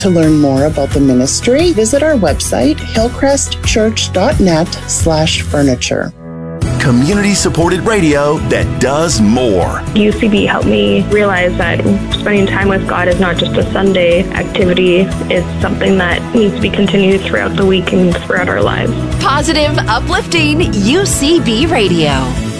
To learn more about the ministry, visit our website, hillcrestchurch.net/furniture. Community-supported radio that does more. UCB helped me realize that spending time with God is not just a Sunday activity. It's something that needs to be continued throughout the week and throughout our lives. Positive, uplifting UCB Radio.